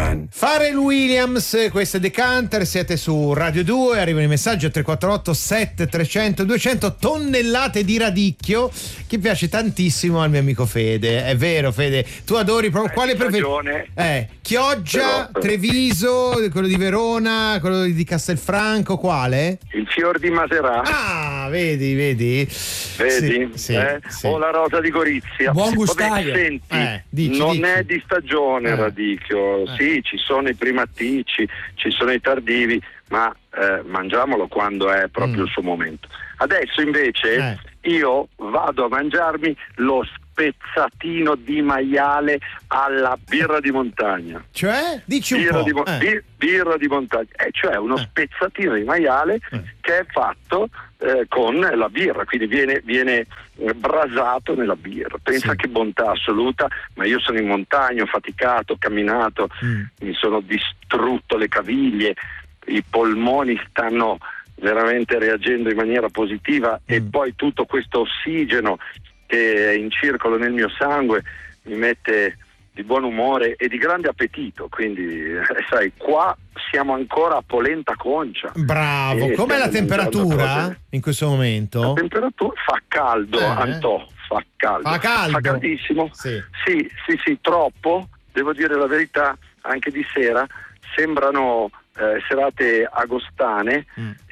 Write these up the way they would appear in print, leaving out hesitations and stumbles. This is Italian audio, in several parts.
Pharrell Williams, questo è Decanter, siete su Radio 2, arrivano i messaggi a 348 7300 200 tonnellate di radicchio che piace tantissimo al mio amico Fede. È vero, Fede, tu adori proprio quale preferisci? Chioggia, però, Treviso, quello di Verona, quello di Castelfranco, quale? Il fior di Maserà. Ah, vedi? Sì, sì. O la rosa di Gorizia. Buon gustaio. Vabbè, senti, dici. è di stagione il radicchio. Sì, ci sono i primaticci, ci sono i tardivi, ma mangiamolo quando è proprio il suo momento. Adesso invece io vado a mangiarmi lo spezzatino di maiale alla birra di montagna. Cioè? Dici un birra po'. Birra di montagna, cioè uno spezzatino di maiale che è fatto con la birra, quindi viene brasato nella birra. Pensa che bontà assoluta, ma io sono in montagna, ho faticato, ho camminato, mi sono distrutto le caviglie, i polmoni stanno veramente reagendo in maniera positiva e poi tutto questo ossigeno che è in circolo nel mio sangue mi mette di buon umore e di grande appetito, quindi sai, qua siamo ancora a polenta concia. Bravo, com'è la temperatura in questo momento? La temperatura fa caldo, Antò, fa caldo. Fa caldissimo? Sì, troppo, devo dire la verità, anche di sera sembrano serate agostane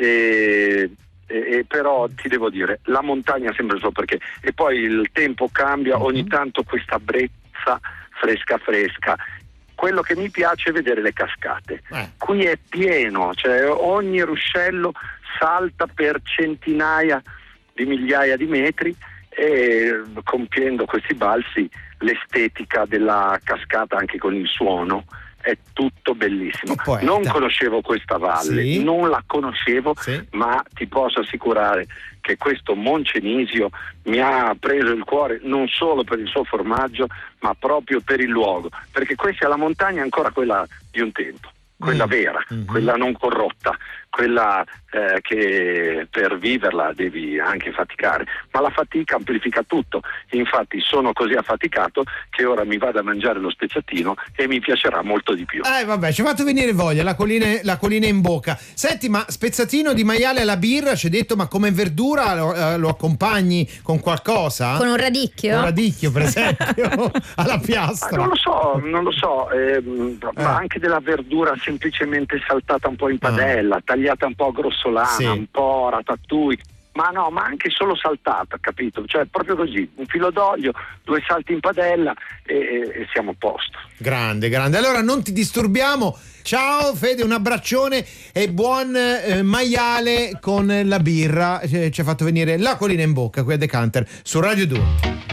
e però ti devo dire, la montagna sembra il suo perché, e poi il tempo cambia, ogni tanto questa brezza fresca. Quello che mi piace è vedere le cascate. Qui è pieno, cioè ogni ruscello salta per centinaia di migliaia di metri e compiendo questi balzi l'estetica della cascata anche con il suono è tutto bellissimo. Non conoscevo questa valle, non la conoscevo, ma ti posso assicurare che questo Moncenisio mi ha preso il cuore non solo per il suo formaggio, ma proprio per il luogo, perché questa è la montagna ancora quella di un tempo, quella vera, quella non corrotta, quella che per viverla devi anche faticare, ma la fatica amplifica tutto. Infatti sono così affaticato che ora mi vado a mangiare lo spezzatino e mi piacerà molto di più. Vabbè, ci ha fatto venire voglia, la collina in bocca. Senti, ma spezzatino di maiale alla birra, ci hai detto, ma come verdura lo accompagni con qualcosa? Con un radicchio? Un radicchio, per esempio, alla piastra. Non lo so, ma anche della verdura semplicemente saltata un po' in padella, tagliata un po' grossolana, un po' ratatouille, ma anche solo saltata, capito? Cioè proprio così, un filo d'olio, 2 salti in padella e siamo a posto. Grande. Allora non ti disturbiamo. Ciao Fede, un abbraccione e buon maiale con la birra. Ci ha fatto venire la collina in bocca qui a Decanter su Radio 2.